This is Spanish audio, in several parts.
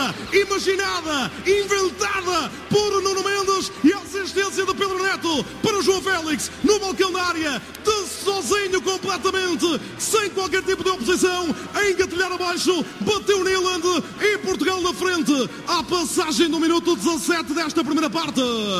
jogada, imaginada, inventada por Nuno Mendes e a assistência de Pedro Neto para João Félix no balcão da área, sozinho completamente, sem qualquer tipo de oposição, a engatilhar abaixo, bateu Nyland e Portugal na frente, à passagem do minuto 17 desta primeira parte,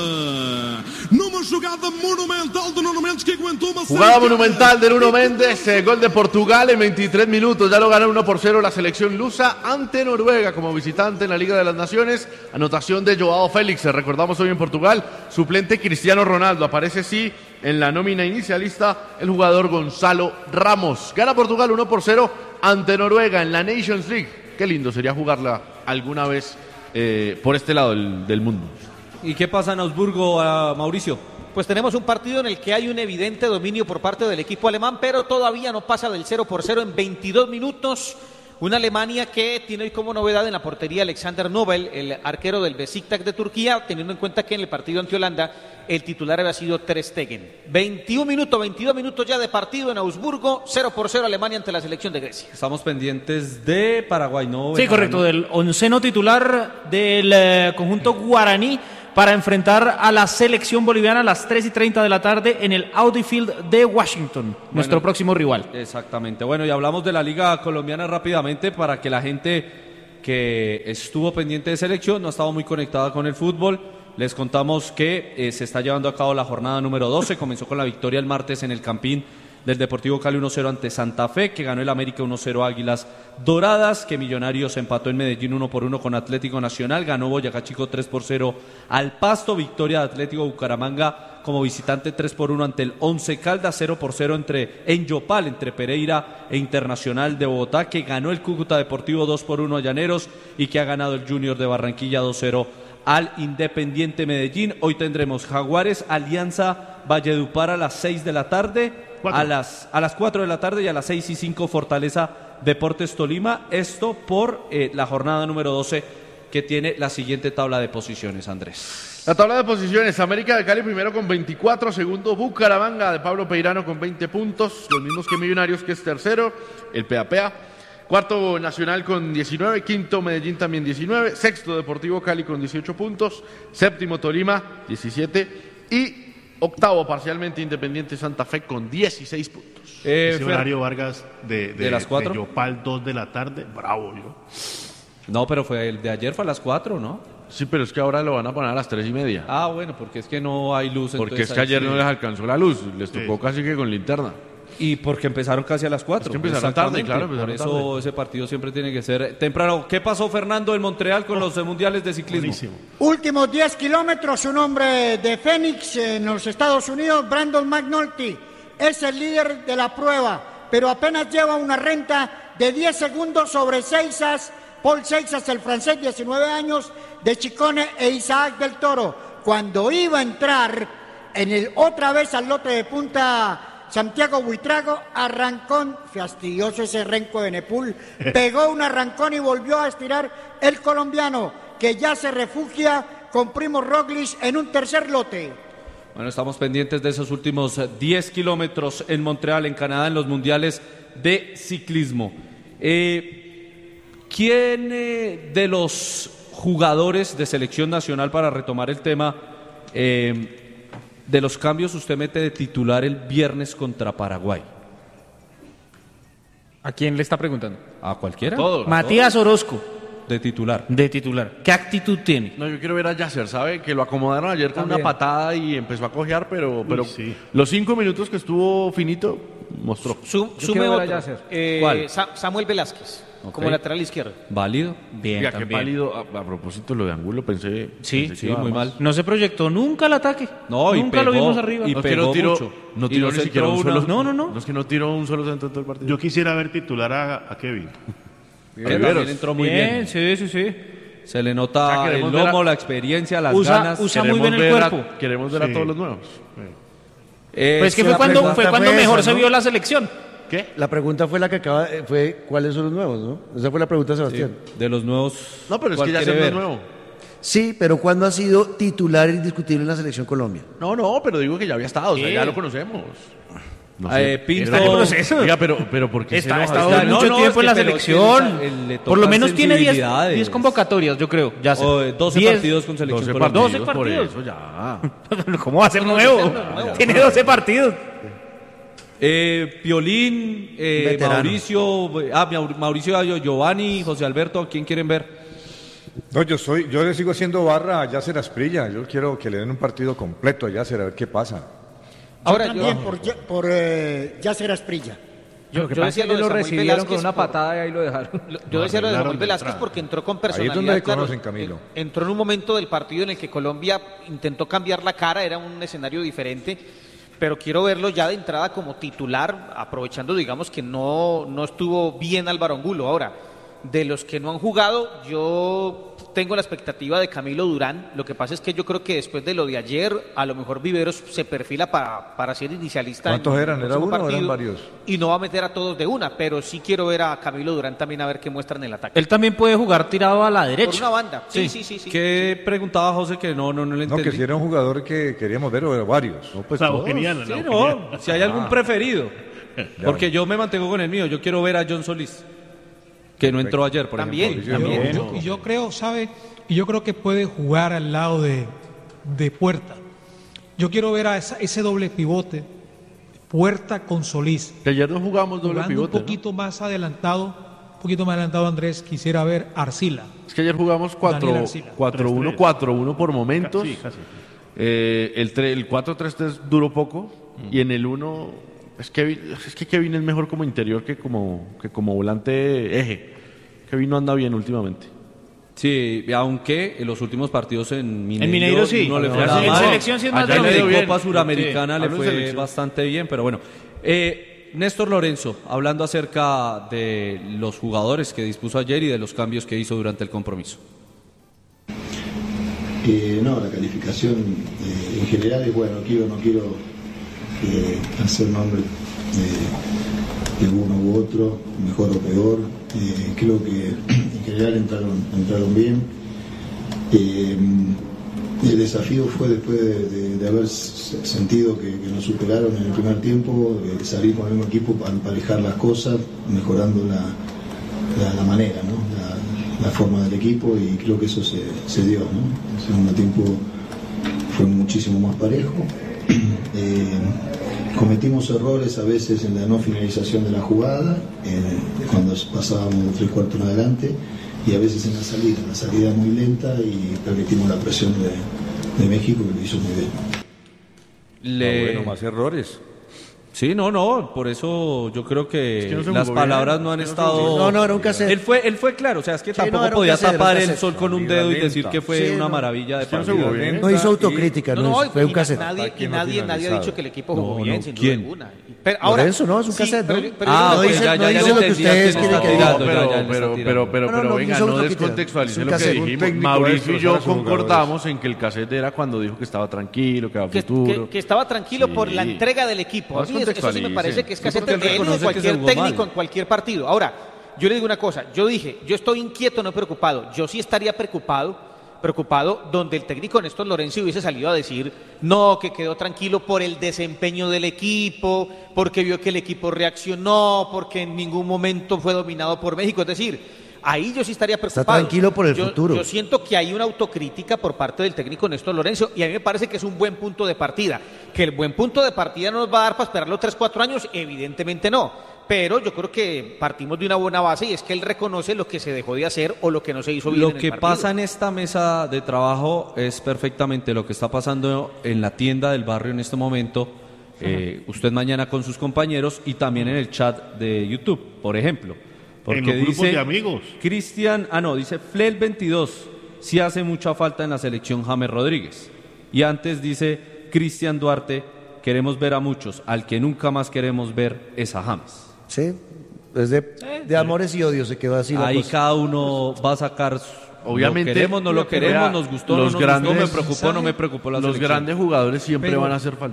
numa jogada monumental de Nuno Mendes que aguentou uma jugada monumental de Nuno Mendes, gol de Portugal en 23 minutos, ya lo ganó 1-0 la selección lusa ante Noruega como visitante en la Liga de las Naciones. Anotación de Joao Félix, recordamos hoy en Portugal, suplente Cristiano Ronaldo, aparece sí en la nómina inicialista el jugador Gonzalo Ramos. Gana Portugal 1-0 ante Noruega en la Nations League. Qué lindo sería jugarla alguna vez por este lado del mundo. ¿Y qué pasa en Augsburgo, Mauricio? Pues tenemos un partido en el que hay un evidente dominio por parte del equipo alemán, pero todavía no pasa del 0-0 en 22 minutos. Una Alemania que tiene hoy como novedad en la portería Alexander Nobel, el arquero del Beşiktaş de Turquía, teniendo en cuenta que en el partido ante Holanda el titular había sido Ter Stegen. 22 minutos ya de partido en Augsburgo, 0-0 Alemania ante la selección de Grecia. Estamos pendientes de Paraguay, ¿no? Sí, correcto, del onceno titular del conjunto guaraní para enfrentar a la selección boliviana a las 3:30 de la tarde en el Audi Field de Washington, nuestro próximo rival. Exactamente. Bueno, y hablamos de la Liga Colombiana rápidamente para que la gente que estuvo pendiente de selección no estaba muy conectada con el fútbol. Les contamos que se está llevando a cabo la jornada número 12. Comenzó con la victoria el martes en el Campín del Deportivo Cali 1-0 ante Santa Fe, que ganó el América 1-0 Águilas Doradas, que Millonarios empató en Medellín 1-1 con Atlético Nacional, ganó Boyacá Chico 3-0 al Pasto, victoria de Atlético Bucaramanga como visitante 3-1 ante el Once Caldas, 0-0 en Yopal, entre Pereira e Internacional de Bogotá, que ganó el Cúcuta Deportivo 2-1 a Llaneros y que ha ganado el Junior de Barranquilla 2-0 al Independiente Medellín. Hoy tendremos Jaguares, Alianza Valledupar a las 6 de la tarde. A las 4 de la tarde y a las 6:05 Fortaleza Deportes Tolima. Esto por la jornada número 12 que tiene la siguiente tabla de posiciones, Andrés. La tabla de posiciones: América de Cali primero con 24, segundo Bucaramanga de Pablo Peirano con 20 puntos, los mismos que Millonarios, que es tercero, el PAPA. Cuarto Nacional con 19, quinto Medellín también 19, sexto Deportivo Cali con 18 puntos, séptimo Tolima 17 y octavo parcialmente Independiente Santa Fe con 16 puntos. Ese horario, Vargas, de las 4. De Yopal, 2 de la tarde, bravo yo. No, pero fue el de ayer fue a las 4, ¿no? Sí, pero es que ahora lo van a poner a las 3:30. Ah, bueno, porque es que no hay luz. Porque es que ayer no les alcanzó la luz, les tocó casi que con linterna. Y porque empezaron casi a las 4. Es que empezaron tarde, claro. Por eso ese partido siempre tiene que ser temprano. ¿Qué pasó, Fernando, en Montreal con los mundiales de ciclismo? Buenísimo. Últimos 10 kilómetros, un hombre de Phoenix en los Estados Unidos, Brandon McNulty, es el líder de la prueba, pero apenas lleva una renta de 10 segundos sobre Seixas, Paul Seixas, el francés, 19 años, de Chicone e Isaac del Toro. Cuando iba a entrar otra vez al lote de punta Santiago Buitrago, arrancón, fastidioso ese renco de Nepul, pegó un arrancón y volvió a estirar el colombiano, que ya se refugia con Primo Roglic en un tercer lote. Bueno, estamos pendientes de esos últimos 10 kilómetros en Montreal, en Canadá, en los mundiales de ciclismo. ¿Quién de los jugadores de selección nacional, para retomar el tema, de los cambios usted mete de titular el viernes contra Paraguay? ¿A quién le está preguntando? ¿A cualquiera? Matías Orozco. De titular. De titular. ¿Qué actitud tiene? No, yo quiero ver a Yasser, ¿sabe? Que lo acomodaron ayer con También. una patada y empezó a cojear, pero sí. los 5 minutos que estuvo finito, mostró. Sume otro. ¿Cuál? Samuel Velázquez, Ok. como lateral izquierdo. ¿Válido? Bien, Oiga, qué también. pálido. A propósito, lo de Angulo, pensé que Sí, iba muy más. mal. No se proyectó nunca el ataque. No, y nunca lo pegó, vimos arriba. y No, es que pegó no tiró, mucho. no Y tiró no ni siquiera centró un solo. una. No. No es que no tiró un solo centro en todo el partido. Yo quisiera ver titular a Kevin. También entró muy bien. Sí. Se le nota O sea, el queremos ver lomo, a- la experiencia, las Usa ganas. muy bien el cuerpo. Queremos ver a todos los nuevos. Pues que la fue cuando pregunta fue mejor esa, se ¿no? vio la selección. ¿Qué? La pregunta fue la que fue ¿cuáles son los nuevos, no? Esa fue la pregunta de Sebastián. De los nuevos. No, pero es ¿cuál que ya quiere se no ver? es nuevo. Sí, pero ¿cuándo ha sido titular indiscutible en la selección Colombia? No, pero digo que ya había estado, o sea, ya lo conocemos. No sé. Pinto. Está en proceso. Oiga, pero ¿por qué se Ha enoja? estado No, mucho no, tiempo es que en la pero selección. es que le Por lo tocan menos tiene 10 sensibilidades. convocatorias, yo creo. Ya sé. O 12 10. partidos con selección 12 Colombia. partidos, 12 por partidos. eso ya. ¿Cómo va a ser nuevo? Tiene 12 partidos. Piolín, Veterano. Mauricio, Giovanni, José Alberto, ¿quién quieren ver? No, yo le sigo haciendo barra a Yasser Asprilla. Yo quiero que le den un partido completo a Yasser, a ver qué pasa. Ahora, También por Yasser Asprilla. yo que pasa decía es lo que de lo Samuel recibieron Velázquez con una por- patada y ahí lo dejaron. Yo decía lo de Samuel arreglaron de Velázquez entrada. porque entró con Ahí es donde personalidad. le claro, conocen, Camilo. entró en un momento del partido en el que Colombia intentó cambiar la cara, era un escenario diferente, pero quiero verlo ya de entrada como titular, aprovechando, digamos, que no estuvo bien Álvaro Angulo. Ahora, de los que no han jugado, yo tengo la expectativa de Camilo Durán. Lo que pasa es que yo creo que después de lo de ayer, a lo mejor Viveros se perfila para ser inicialista. ¿Cuántos en el eran? ¿Era próximo uno o eran partido, varios? y no va a meter a todos de una, pero sí quiero ver a Camilo Durán también a ver qué muestra en el ataque. Él también puede jugar tirado a la Por derecha. una banda. Sí, sí. ¿Qué preguntaba José que no le No, entendí? que si era un jugador que queríamos ver, o varios. La Eugeniana, Sí, la no, Eugeniana. si hay algún preferido. Porque yo me mantengo con el mío. Yo quiero ver a John Solís, que no entró ayer, por También, ejemplo. Y yo creo, ¿sabe? Y yo creo que puede jugar al lado de Puerta. Yo quiero ver a ese doble pivote, Puerta con Solís. Que ayer no jugamos doble Jugando pivote, un poquito más adelantado, Andrés, quisiera ver a Arcila. ¿no? Es que ayer jugamos Daniel Arcila. 4-1, 4-1 por momentos. Casi. El 4-3-3 duró poco. Y en el 1, es que Kevin es mejor como interior que como volante eje. Kevin no anda bien últimamente. Sí, aunque en los últimos partidos en Mineiro, Mineiro sí. no le fue En nada mal. selección sí es más Allá de lo en mismo. la Copa bien. Suramericana Sí, le hablo de fue selección. bastante bien, pero bueno. Néstor Lorenzo, hablando acerca de los jugadores que dispuso ayer y de los cambios que hizo durante el compromiso. No, la calificación en general es bueno, no quiero hacer nombre de uno u otro, mejor o peor. Creo que en general entraron bien. El desafío fue después de haber sentido que nos superaron en el primer tiempo, salir con el mismo equipo para emparejar las cosas, mejorando la manera, ¿no? la forma del equipo, y creo que eso se dio, ¿no? El segundo tiempo fue muchísimo más parejo. Cometimos errores a veces en la no finalización de la jugada, cuando pasábamos de 3/4 en adelante, y a veces en la salida muy lenta, y permitimos la presión de México, que lo hizo muy bien. Bueno, más errores. Sí, no, por eso yo creo que, que no se las jugó palabras bien, no han es que no se estado... jugó bien. No, era un cassette. Él fue claro, o sea, es que Sí, tampoco no, era un podía cassette, tapar era un el cassette. sol con un Liga dedo y lenta. decir que fue Sí, una no. maravilla de Es que no se partido. jugó bien. No hizo autocrítica, fue un cassette. Nadie nadie ha dicho que el equipo jugó No, bien, no, sin duda ¿quién? alguna. Pero ahora, Lorenzo, no, es un cassette, ¿no? pero Ah, yo ok, digo, dice- ya no dice le lo que entendí, ustedes ya quieren está que diga. tirando, ya le está tirando. No, Venga, hizo no autocrítica. descontextualice Es un lo que cassette. dijimos. Un técnico Mauricio y yo destrozar a sus concordamos en que el cassette era cuando dijo que estaba tranquilo, que va a futuro. que estaba tranquilo por la Sí. entrega del equipo. A No mí eso sí me descontextualice. parece que es Sí, casete porque él de él y de reconoce que cualquier se jugó técnico mal. en cualquier partido. Ahora, yo le digo una cosa, yo dije, yo estoy inquieto, no preocupado. Yo sí estaría preocupado donde el técnico Néstor Lorenzo hubiese salido a decir no, que quedó tranquilo por el desempeño del equipo, porque vio que el equipo reaccionó, porque en ningún momento fue dominado por México. Es decir, ahí yo sí estaría preocupado. tranquilo por el Yo- futuro. Yo siento que hay una autocrítica por parte del técnico Néstor Lorenzo, y a mí me parece que es un buen punto de partida. Que el buen punto de partida no nos va a dar para esperarlo 3-4 años, evidentemente no. Pero yo creo que partimos de una buena base, y es que él reconoce lo que se dejó de hacer o lo que no se hizo bien Lo en el que partido. pasa en esta mesa de trabajo es perfectamente lo que está pasando en la tienda del barrio en este momento. Usted mañana con sus compañeros y también en el chat de YouTube, por ejemplo. Porque En los grupos dice de amigos. Cristian, dice Flel 22, sí hace mucha falta en la selección James Rodríguez. Y antes dice Cristian Duarte, queremos ver a muchos, al que nunca más queremos ver es a James. Sí, es de amores y odios se quedó así la Ahí cosa. cada uno va a sacar Obviamente, lo queremos, no lo queremos, vea, nos gustó, los no nos grandes- gustó, me preocupó, no me preocupó la Los selección. grandes jugadores siempre Pero- van a hacer falta.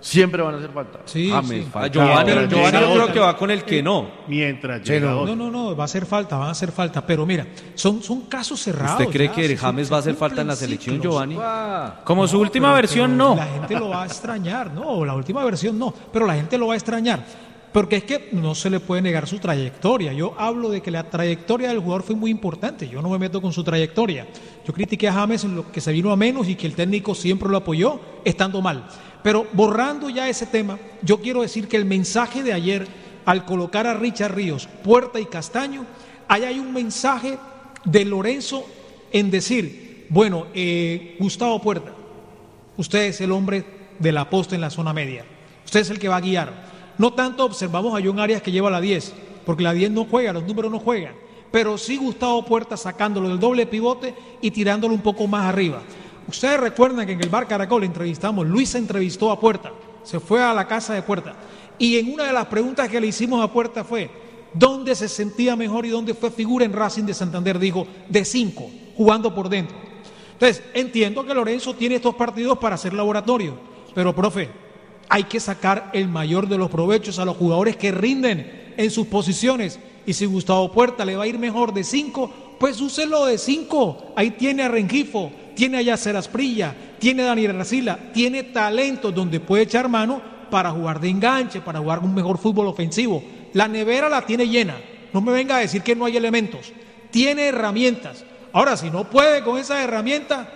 siempre van a hacer falta. Sí, James, sí. Falcao, Giovanni yo llega creo otro. que va con el que no. Mientras llega otro. No, va a hacer falta, van a hacer falta. Pero mira, son casos cerrados. ¿Usted cree ya, que se- James se va a hacer cumplen falta en la selección, ciclos. Giovanni? Como su última pero- versión, pero no. La gente lo va a extrañar, no, la última versión no, pero la gente lo va a extrañar. Porque es que no se le puede negar su trayectoria. Yo hablo de que la trayectoria del jugador fue muy importante. Yo no me meto con su trayectoria. Yo critiqué a James en lo que se vino a menos y que el técnico siempre lo apoyó estando mal. Pero borrando ya ese tema, yo quiero decir que el mensaje de ayer, al colocar a Richard Ríos, Puerta y Castaño, ahí hay un mensaje de Lorenzo en decir, bueno, Gustavo Puerta, usted es el hombre de la posta en la zona media. Usted es el que va a guiar. No tanto observamos a John Arias que lleva la 10, porque la 10 no juega, los números no juegan. Pero sí Gustavo Puerta sacándolo del doble pivote y tirándolo un poco más arriba. Ustedes recuerdan que en el Bar Caracol entrevistamos, Luis entrevistó a Puerta, se fue a la casa de Puerta. Y en una de las preguntas que le hicimos a Puerta fue, ¿dónde se sentía mejor y dónde fue figura en Racing de Santander? Dijo, de 5, jugando por dentro. Entonces, entiendo que Lorenzo tiene estos partidos para hacer laboratorio, pero profe, hay que sacar el mayor de los provechos a los jugadores que rinden en sus posiciones. Y si Gustavo Puerta le va a ir mejor de 5, pues úselo de 5. Ahí tiene a Rengifo, tiene a Yacer Asprilla, tiene a Daniel Arcila, tiene talentos donde puede echar mano para jugar de enganche, para jugar un mejor fútbol ofensivo. La nevera la tiene llena. No me venga a decir que no hay elementos. Tiene herramientas. Ahora, si no puede con esas herramientas,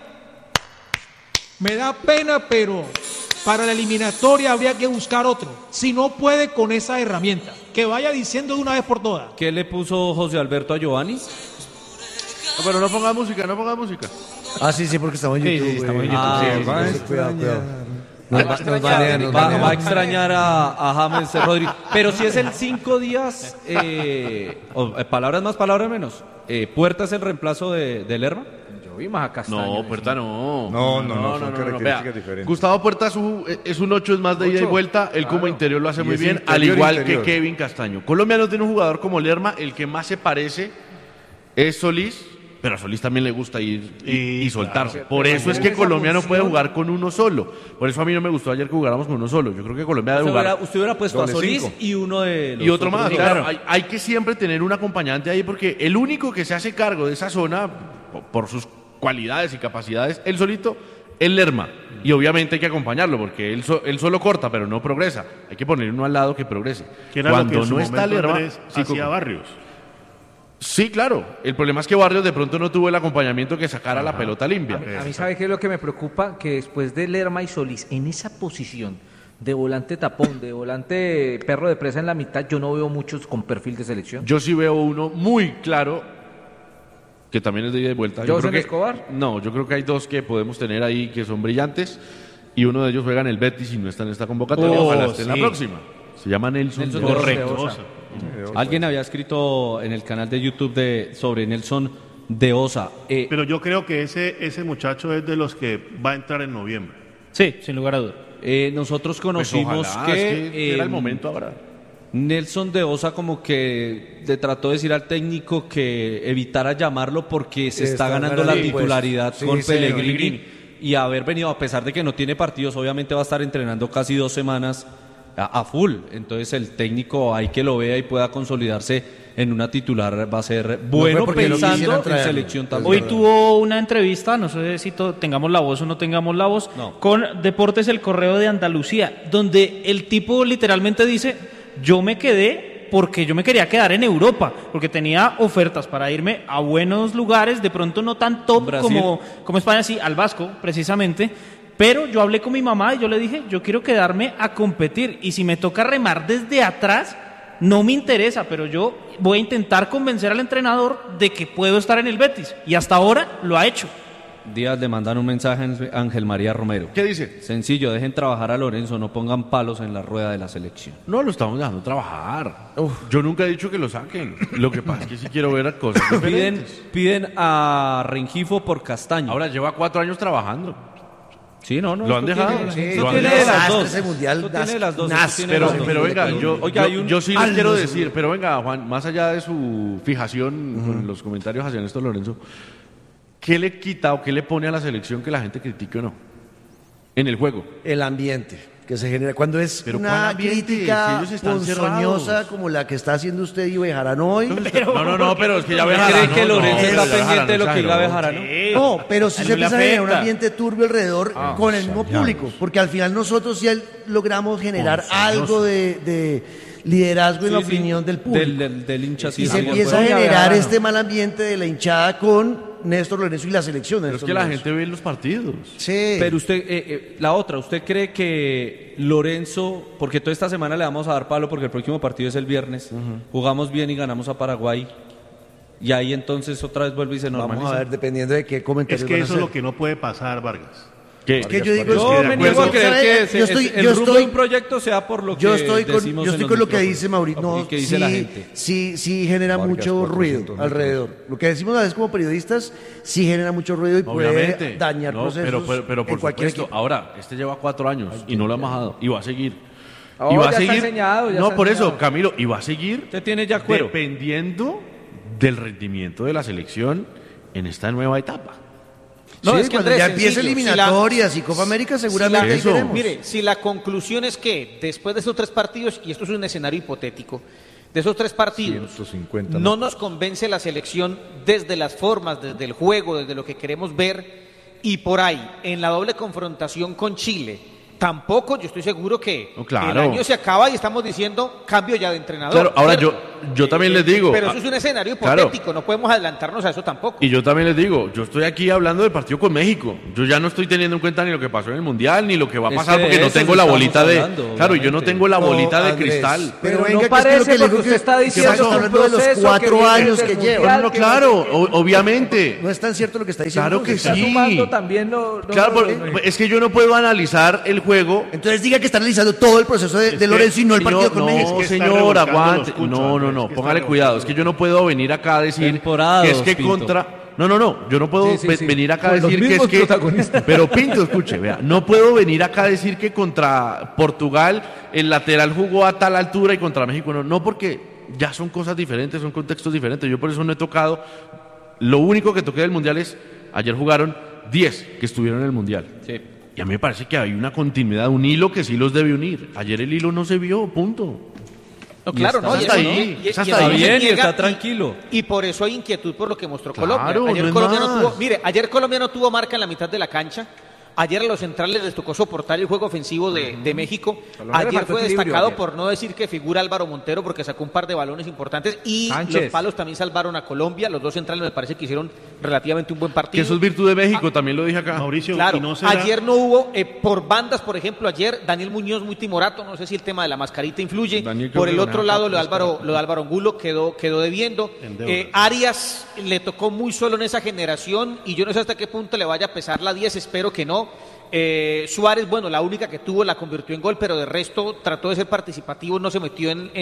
me da pena, pero para la eliminatoria habría que buscar otro. Si no puede con esa herramienta, que vaya diciendo de una vez por todas. ¿Qué le puso José Alberto a Giovanni? No, pero no ponga música. Ah, sí, porque estamos en YouTube. estamos en Ah, YouTube. sí, va a sí, cuidado. extrañar. Nos Va banean. a extrañar a James Rodríguez. Pero si es el 5 días, palabras más, palabras menos. ¿Puerta es el reemplazo de Lerma? Yo vi más a Castaño. No, Puerta no. No, son características Vea, diferentes. Gustavo Puerta es un 8, es más de ida y 8, vuelta. Él como claro. interior lo hace Y muy es bien, al interior, igual interior. que Kevin Castaño. Colombia no tiene un jugador como Lerma, el que más se parece es Solís, pero a Solís también le gusta ir y soltarse. claro. Por eso es que esa Colombia no puede función. jugar con uno solo. Por eso a mí no me gustó ayer que jugáramos con uno solo. Yo creo que Colombia debe jugar. Usted hubiera puesto a doble Solís 5. y uno de los Y otro otros más, dos. claro. Hay que siempre tener un acompañante ahí porque el único que se hace cargo de esa zona, por sus cualidades y capacidades, él solito, es Lerma. Y obviamente hay que acompañarlo porque él solo corta, pero no progresa. Hay que poner uno al lado que progrese. Que era lo Cuando que en su no está momento Lerma, Andrés sí, hacía Coco. Barrios. Sí, claro. El problema es que Barrios de pronto no tuvo el acompañamiento que sacara la pelota limpia. A mí, ¿sabe qué es lo que me preocupa? Que después de Lerma y Solís, en esa posición de volante tapón, de volante perro de presa en la mitad, yo no veo muchos con perfil de selección. Yo sí veo uno muy claro que también es de ida y vuelta. Yo ¿José creo que- Escobar? No, yo creo que hay dos que podemos tener ahí que son brillantes y uno de ellos juega en el Betis y no está en esta convocatoria. Oh, Ojalá esté en la sí. próxima. Se llama Nelson. Nelson de de Osa. Correcto. Alguien había escrito en el canal de YouTube sobre Nelson de Osa. Pero yo creo que ese muchacho es de los que va a entrar en noviembre. Sí, sin lugar a duda. Nosotros Pues conocimos ojalá, es que era el momento ahora. Nelson de Osa como que le trató de decir al técnico que evitara llamarlo porque se está ganando la titularidad Sí, con señor. Pellegrini y haber venido, a pesar de que no tiene partidos, obviamente va a estar entrenando casi 2 semanas a full. Entonces el técnico hay que lo vea y pueda consolidarse en una titular, va a ser bueno porque no pensando quisieran en traerlo. selección Es también. Hoy verdad. tuvo una entrevista, no sé si tengamos la voz o no tengamos la voz, No. con Deportes El Correo de Andalucía, donde el tipo literalmente dice, yo me quedé porque yo me quería quedar en Europa, porque tenía ofertas para irme a buenos lugares, de pronto no tan top Brasil. como España, sí, al Vasco, precisamente. Pero yo hablé con mi mamá y yo le dije, yo quiero quedarme a competir y si me toca remar desde atrás, no me interesa, pero yo voy a intentar convencer al entrenador de que puedo estar en el Betis. Y hasta ahora lo ha hecho. Díaz le mandan un mensaje a Ángel María Romero. ¿Qué dice? Sencillo, dejen trabajar a Lorenzo, no pongan palos en la rueda de la selección. No, lo estamos dejando trabajar. Yo nunca he dicho que lo saquen. Lo que pasa es que sí quiero ver cosas diferentes. Piden a Rengifo por Castaño. Ahora lleva 4 años trabajando. Sí, no. Lo han esto dejado. tiene- Sí, esto lo han tiene dejado. las dos. Ese mundial Esto tiene nas- las dos. nas- esto tiene Pero, las dos. pero venga, Oiga, hay un- yo sí les Algo quiero se decir, fue. pero venga, Juan, más allá de su fijación con los comentarios hacia Néstor Lorenzo, ¿qué le quita o qué le pone a la selección que la gente critique o no? En el juego. El ambiente. que se genera cuando es Pero ¿cuál una ambiente? crítica Si ellos están ponzoñosa cerrados. como la que está haciendo usted y Bejarano hoy. No, pero es que ya ¿Cree que no, Lorenzo está Bejarano pendiente de lo que diga exageró. Bejarano? No, pero sí A se él no le empieza a generar un afecta. ambiente turbio alrededor con el mismo público, porque al final nosotros sí logramos generar algo de liderazgo en la opinión del público. Del hincha, sí. Y se sí, de empieza a acuerdo. generar este mal ambiente de la hinchada con Néstor Lorenzo y la selección. de Pero es Néstor que la Lorenzo. gente ve los partidos. Sí. Pero usted, la otra, ¿usted cree que Lorenzo, porque toda esta semana le vamos a dar palo porque el próximo partido es el viernes, jugamos bien y ganamos a Paraguay, y ahí entonces otra vez vuelve y se normaliza? Vamos a ver, dependiendo de qué comentarios Es que van a eso es hacer. lo que no puede pasar, Vargas. ¿Qué? Es que yo digo, Yo me niego a creer que yo el rumbo de un proyecto sea por lo que yo estoy decimos en con los lo que micrófonos. dice Mauricio. No, Y que dice la gente. Sí genera Vargas, mucho 400 ruido metros. alrededor. Lo que decimos a veces como periodistas sí genera mucho ruido y Obviamente. puede dañar No, procesos pero en por cualquier supuesto. equipo. Ahora, este lleva 4 años y no lo ha bajado. Y va a seguir. Oh, y va a ya está seguir. enseñado, ya No, está por enseñado. eso, Camilo. Y va a seguir Usted tiene ya cuero. dependiendo del rendimiento de la selección en esta nueva etapa. No, Sí, es que cuando Andrés, ya empiece sencillo, eliminatorias y Copa América seguramente la- ahí eso. veremos. Mire, si la conclusión es que después de estos 3 partidos, y esto es un escenario hipotético, de esos 3 partidos 150 no nos convence la selección desde las formas, desde el juego, desde lo que queremos ver, y por ahí, en la doble confrontación con Chile, tampoco yo estoy seguro que No, claro. el año se acaba y estamos diciendo cambio ya de entrenador. Claro, ahora ¿cierto? yo también les digo. Pero eso es un escenario Claro. hipotético, no podemos adelantarnos a eso tampoco. Y yo también les digo, yo estoy aquí hablando del partido con México. Yo ya no estoy teniendo en cuenta ni lo que pasó en el Mundial, ni lo que va a Es pasar, que porque de no eso tengo la estamos bolita de... hablando, Claro, yo no obviamente. tengo la bolita de Andrés, cristal. Pero no venga, que es parece, lo que le porque digo usted que está diciendo estamos que un hablando de los proceso 4 que viene años desde que el lleva. Mundial, No, que claro, obviamente. No es tan cierto lo que está diciendo. Claro que entonces. está sí. sumando también Claro, es que yo no puedo analizar el juego. Entonces diga que está analizando todo el proceso de Lorenzo y no el partido Señor, con no, México. Es que está señor, revolcando aguante. los cuchos, No, Andrés, no, es que póngale está cuidado. Es revolcando que yo no puedo venir acá a decir Temporada que es dos, que Pinto. contra... No, yo no puedo Sí. venir acá a Con los decir que es mismos que... protagonistas. Pero Pinto, escuche, vea, no puedo venir acá a decir que contra Portugal el lateral jugó a tal altura y contra México no, porque ya son cosas diferentes, son contextos diferentes. Yo por eso no he tocado... Lo único que toqué del Mundial es... Ayer jugaron 10 que estuvieron en el Mundial. Sí. Y a mí me parece que hay una continuidad, un hilo que sí los debe unir. Ayer el hilo no se vio, punto. No, claro, está no, y hasta eso ahí, no, y- es y hasta eso ahí. no se Bien, y niega, está tranquilo. Y por eso hay inquietud por lo que mostró Claro, Colombia. Ayer no es Colombia no más. tuvo, mire, ayer Colombia no tuvo marca en la mitad de la cancha. Ayer a los centrales les tocó soportar el juego ofensivo de México. Colombia le Ayer faltó fue equilibrio destacado ayer. por no decir que figura Álvaro Montero porque sacó un par de balones importantes y Sánchez. los palos también salvaron a Colombia. Los dos centrales me parece que hicieron relativamente un buen Que partido. eso es virtud de México, también lo dije acá. Mauricio, Claro, ¿y no será- ayer no hubo, por bandas, por ejemplo, ayer Daniel Muñoz muy timorato, no sé si el tema de la mascarita influye. Daniel, Por creo el que otro ganaba lado, lo de Álvaro Angulo quedó debiendo. En deuda. Arias le tocó muy solo en esa generación y yo no sé hasta qué punto le vaya a pesar la 10, espero que no. Suárez, bueno, la única que tuvo la convirtió en gol, pero de resto trató de ser participativo, no se metió en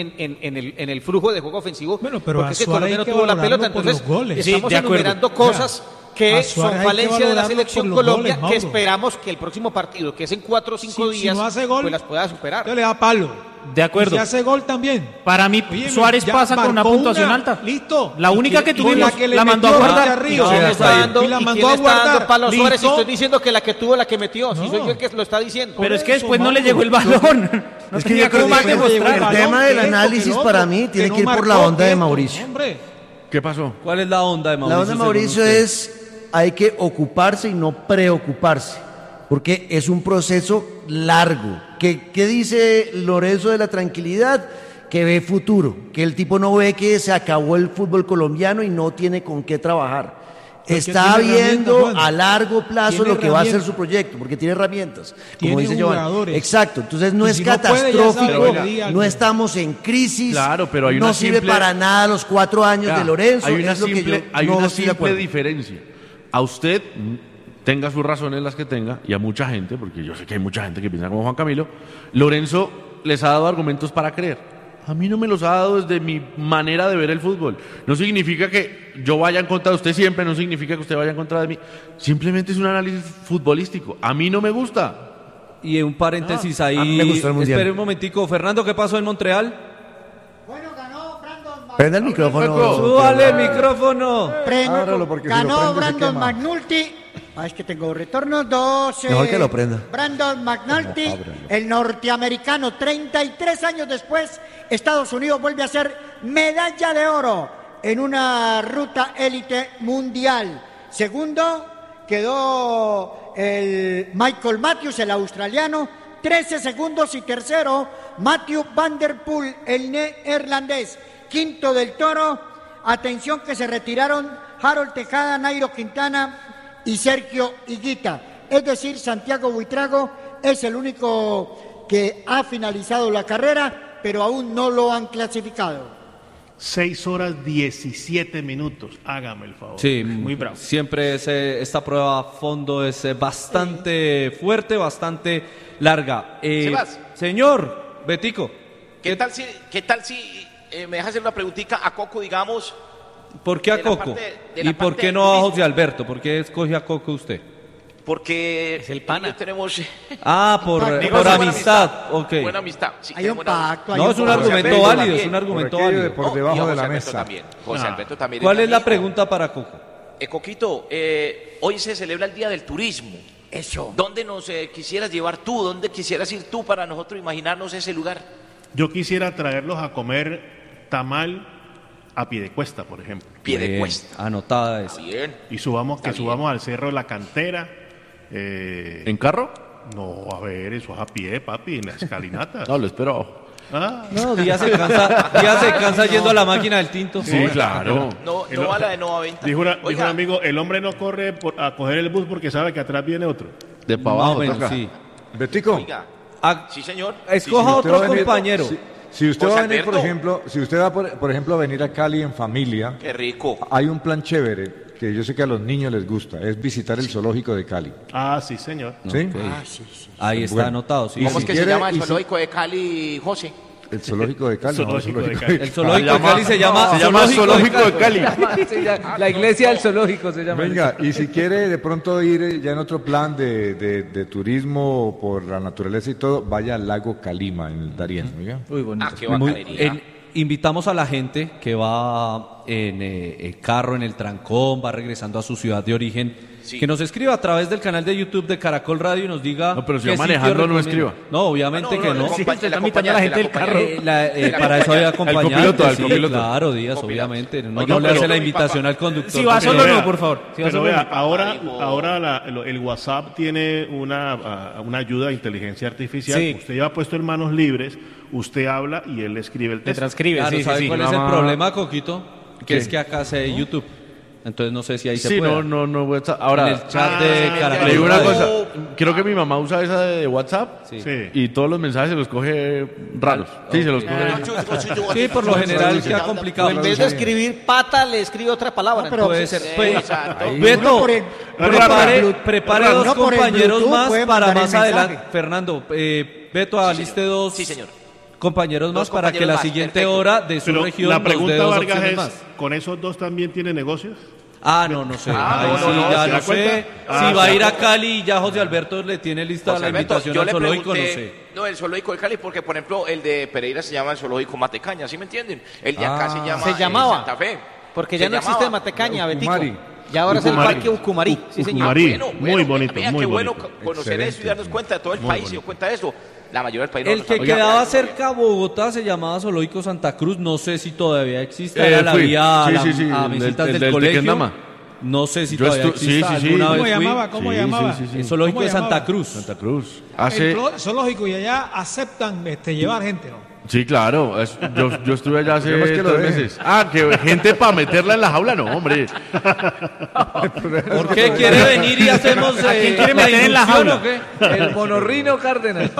el flujo de juego ofensivo. Bueno, pero porque a es que Suárez Colombia hay no que tuvo la valorarlo pelota, por entonces los goles. Sí, estamos de acuerdo. enumerando cosas que a son Suárez hay que falencia de la valorarlo selección por los Colombia, goles, que Mauro. esperamos que el próximo partido, que es en 4 o 5 Si días, no hace gol, pues las pueda superar. Usted le da palo. De acuerdo. Y si hace gol también. Para mí, Oye, Suárez ya pasa con una marcó puntuación una, alta. listo. La única que tuvimos que le la mandó a metió guardar. hacia arriba. ¿Y quién le está dando, Y la y mandó quién a le está dando guardar. palo a Suárez? Y Listo. estoy diciendo que la que tuvo la que metió. Si No. soy yo el que lo está diciendo. Pero es que eso, después no le Mauro. llegó el balón. No Es que tenía yo creo cómo más que demostrar. el tema del análisis para mí tiene que ir por la onda de Mauricio. Hombre, ¿Qué pasó? ¿Cuál es la onda de Mauricio? La onda de según Mauricio usted? es, hay que ocuparse y no preocuparse, porque es un proceso largo. ¿Qué dice Lorenzo de la tranquilidad? Que ve futuro, que el tipo no ve que se acabó el fútbol colombiano y no tiene con qué trabajar. Porque Está tiene herramientas, viendo Juan. a largo plazo Tiene lo que va a ser herramientas. su proyecto, porque tiene herramientas, como Tiene dice Giovanni. jugadores. Exacto, entonces no Y es si no puede, ya sabe catastrófico, que le diga no algo. estamos en crisis, Claro, pero hay no una sirve simple- para nada los 4 años Ya, de Lorenzo, hay una es lo que simple, yo hay no una estoy de simple acuerdo. diferencia. A usted, tenga sus razones las que tenga, y a mucha gente, porque yo sé que hay mucha gente que piensa como Juan Camilo, Lorenzo les ha dado argumentos para creer. A mí no me los ha dado desde mi manera de ver el fútbol. No significa que yo vaya en contra de usted siempre, no significa que usted vaya en contra de mí. Simplemente es un análisis futbolístico. A mí no me gusta. Y un paréntesis ahí. a mí me gustó el Mundial. Espere un momentico. Fernando, ¿qué pasó en Montreal? Bueno, ganó Brandon Prenda el micrófono. ¡Súbale el micrófono! Ábralo porque si lo ganó prende se Brandon quema. McNulty Es que tengo retorno. 12. Mejor que lo prenda. Brandon McNulty, el norteamericano, 33 años después, Estados Unidos vuelve a ser medalla de oro en una ruta élite mundial. Segundo quedó el Michael Matthews, el australiano, 13 segundos. Y tercero, Matthew Van Der Poel, el neerlandés. Quinto del Toro. Atención que se retiraron Harold Tejada, Nairo Quintana y Sergio Higuita. Es decir, Santiago Buitrago es el único que ha finalizado la carrera, pero aún no lo han clasificado. 6 horas 17 minutos, hágame el favor. Sí, muy bravo. Siempre esta prueba a fondo es bastante fuerte, bastante larga. Sebas. Señor Betico. ¿Qué tal si me dejas hacer una preguntita a Coco, digamos? ¿Por qué a Coco? ¿Y por qué no a José Alberto? ¿Por qué escoge a Coco usted? Porque es el pana. Tenemos... por amistad. Okay. Buena amistad. Sí, hay un pacto. No, es un argumento válido, es un argumento válido. Por debajo de la Alberto mesa. También. José Alberto también. ¿Cuál es la pregunta para Coco? Coquito, hoy se celebra el Día del Turismo. Eso. ¿Dónde nos quisieras llevar tú? ¿Dónde quisieras ir tú para nosotros imaginarnos ese lugar? Yo quisiera traerlos a comer tamal a Piedecuesta, por ejemplo. Piedecuesta. Anotada esa. Bien. Y subamos al Cerro de la Cantera. ¿En carro? No, a ver, eso es a pie, papi, en la escalinata. No, lo espero. No, Díaz se cansa yendo a la máquina del tinto. Sí, claro. No a la de Nova Venta. Dijo un amigo, el hombre no corre a coger el bus porque sabe que atrás viene otro. De para abajo, sí. Betico. Oiga. Sí, señor. Escoja otro compañero. Si usted José va a venir, Alberto. por ejemplo, si usted va, por ejemplo, a venir a Cali en familia, Qué rico. hay un plan chévere que yo sé que a los niños les gusta, es visitar el zoológico de Cali. Ah, sí, señor. ¿Sí? Sí. Ahí está anotado. Sí. ¿Cómo si es que se quiere, llama el y si- zoológico de Cali, José? El zoológico de Cali. Zoológico de Cali. El zoológico de Cali se llama Zoológico de Cali. La iglesia del zoológico se llama. Venga, y si quiere de pronto ir ya en otro plan de turismo por la naturaleza y todo, vaya al lago Calima, en el Darién. Oiga. Uy, bonito. Ah, qué bacanería. Invitamos a la gente que va en el carro, en el trancón, va regresando a su ciudad de origen, que nos escriba a través del canal de YouTube de Caracol Radio y nos diga... No, pero si qué va manejando, sitio no recomienda. escriba. No, obviamente que no. Sí, está invitando a la gente del carro. Para eso hay acompañante. copiloto, sí, copiloto. Claro, Díaz, obviamente. No, Oiga, no le pero- hace la invitación al conductor. Si va Pero solo, vea, no, por favor. Si va Pero solo, vea, no. ahora el WhatsApp tiene una ayuda de inteligencia artificial. Sí. Usted lleva puesto en manos libres, usted habla y él le escribe el Te texto. transcribe, Claro, sí, ¿sabe sí, sí. cuál es el problema, Coquito? Que ¿Qué? es que acá se YouTube. Entonces no sé si ahí se Sí, puede. no voy a estar. Ahora, En el chat de Caracol le digo una Radio. cosa. Creo que mi mamá usa esa de WhatsApp Sí. Sí. y todos los mensajes se los coge raros. Sí, se los coge. Sí, por lo general queda complicado. En vez de escribir pata, le escribe otra palabra. No, pero- Puede Entonces, ser. Pues, exacto. Beto, Uno por el- prepare dos no por el compañeros Bluetooth más puede para mandar más el adelante. mensaje. Fernando, Beto, aliste dos Sí, señor. compañeros más Dos para que compañeros la más, siguiente perfecto. hora de su Pero región la nos dé pregunta, dos Vargas, opciones es, más. ¿con esos dos también tiene negocios? No sé. Ahí no, sí, no, ya ¿se no da sé. cuenta? Si va a ir a Cali y ya José Alberto le tiene lista José la Alberto, invitación yo al le zoológico, no pregunté, sé. no, el zoológico de Cali, porque por ejemplo el de Pereira se llama el zoológico Matecaña, ¿sí me entienden? El de acá se llamaba. Santa Fe. Porque Se ya no existe llamaba. Matecaña, Betico. Ucumari. Y ahora es el Ucumari. Parque Ucumari. Sí, señor. Ucumari. Bueno, Muy bonito, vea muy qué bueno bonito. conocer eso y Excelente. darnos cuenta de todo el Muy país, se bonito. dio cuenta de eso. La mayoría del país no El lo que sabía. quedaba cerca a Bogotá se llamaba Zoológico Santa Cruz, no sé si todavía existe, era la Fui. vía a, Sí, sí, sí, a el mesitas del del colegio. Tequendama. No sé si Yo todavía sí, existe, sí, sí. alguna ¿Cómo vez fui. ¿Cómo llamaba? El Zoológico ¿Cómo de Santa llamaba? Cruz. Santa Cruz. El zoológico, y allá aceptan llevar gente, ¿no? Sí, claro. Yo estuve allá hace problema es que lo 3 dejen. meses. Que gente para meterla en la jaula, no, hombre. ¿Por qué quiere venir y hacemos ¿A quién quiere la meter en la inducción jaula? o qué? El monorrino Cárdenas.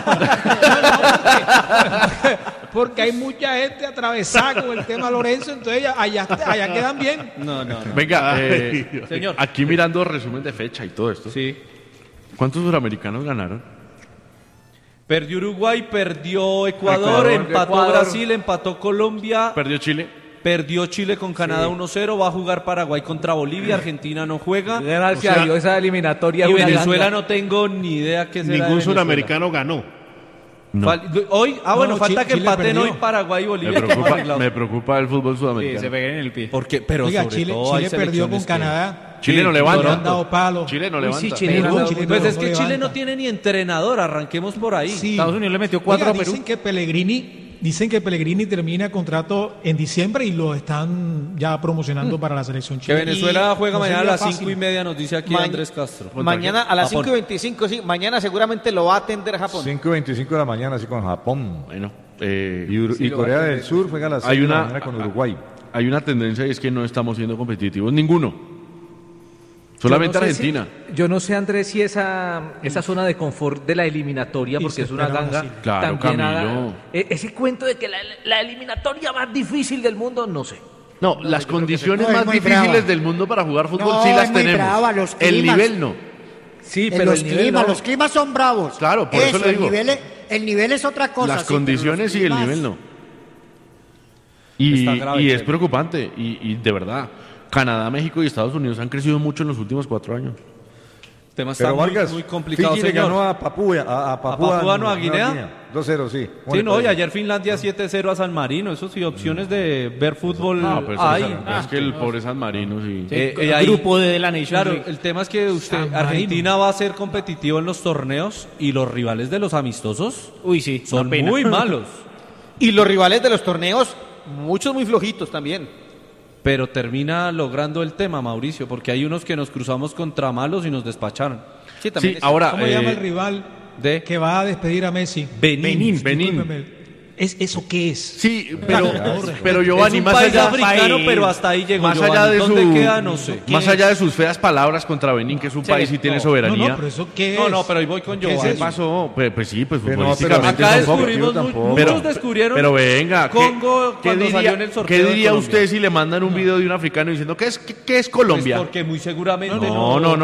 Porque hay mucha gente atravesada con el tema Lorenzo, entonces allá quedan bien. No. Venga, Ay, Dios. Señor. aquí mirando resumen de fecha y todo esto. Sí. ¿Cuántos suramericanos ganaron? Perdió Uruguay, perdió Ecuador, empató Ecuador. Brasil, empató Colombia, Perdió Chile. perdió Chile con Canadá 1-0, va a jugar Paraguay contra Bolivia, Argentina no juega. Gracias O sea, a Dios, esa eliminatoria. Y es una Venezuela ganga. no tengo ni idea qué será de Ningún Venezuela. suramericano ganó. No. Falta que Chile empaten perdió. hoy Paraguay y Bolivia. Me preocupa el fútbol sudamericano. se peguen en el pie. Porque, pero Oiga, sobre Chile, todo hay Chile perdió con selecciones Canadá. Chile no Sí, levanta. Le han dado palo. Chile no Uy, levanta. sí, Chile Pero no- Chile Pues no es que Chile levanta. no tiene ni entrenador, arranquemos por ahí. Sí. Estados Unidos le metió 4 a Oiga, Perú. Dicen que Pellegrini termina contrato en diciembre y lo están ya promocionando para la selección Que chilena. Venezuela Y juega no mañana a sería las fácil. 5:30, nos dice aquí Ma- Andrés Castro. Mañana a las Japón. 5:25, sí. Mañana seguramente lo va a atender Japón. 5:25 de la mañana, así con Japón. Bueno, Y Corea del Sur juega a las 6 hay de la una mañana con Uruguay. Hay una tendencia y es que no estamos siendo competitivos ninguno. Solamente Yo no sé Argentina. Yo no sé, Andrés, si esa zona de confort de la eliminatoria, Y porque se es una esperaba ganga, así. Claro, también Camilo. ese cuento de que la eliminatoria más difícil del mundo, no sé. No, las condiciones No, es más muy difíciles brava. del mundo para jugar fútbol No, sí es las muy tenemos. brava, los El climas. nivel no. Sí, En los climas, los climas son bravos. Claro, por eso le digo. El nivel es otra cosa. Las sí, pero condiciones los y el climas- nivel no. Y, Está grave, y es Chile. preocupante. Y de verdad, Canadá, México y Estados Unidos han crecido mucho en los últimos 4 años. El tema está Pero muy, Vargas, muy complicado, Fiji le señor. ganó a Papúa, a Papúa Nueva Guinea. 2-0, sí. ¿Cómo Sí, le no, y parece? ayer Finlandia 7-0 a San Marino. Eso sí, opciones de ver fútbol No, pues hay. es que el pobre San Marino sí. Ahí- Grupo de la Nations Claro, League. el tema es que San Marino. Argentina va a ser competitivo en los torneos y los rivales de los amistosos Uy, sí, son una pena. muy malos. Y los rivales de los torneos, muchos muy flojitos también. Pero termina logrando el tema, Mauricio, porque hay unos que nos cruzamos contra malos y nos despacharon. Sí, también. Sí, ahora. ¿Cómo llama el rival De que va a despedir a Messi? Benín. Discúlpeme. ¿Eso qué es? Sí, pero Giovanni, es un más país allá, africano, pero hasta ahí llegó. más allá Giovanni. de ¿Dónde queda? No sé. más allá de sus feas palabras contra Benín, que es un país y tiene soberanía. No, pero ¿eso qué es? No, pero ahí voy con ¿Qué es Giovanni. ¿Qué eso? pasó? Pues sí, pues Pero no, futbolísticamente Acá tampoco. descubrimos, tampoco. muchos descubrieron Pero venga, Congo cuando salió en el sorteo ¿qué de diría Colombia? usted si le mandan un video de un africano diciendo qué es Pues Colombia? porque muy seguramente No, no,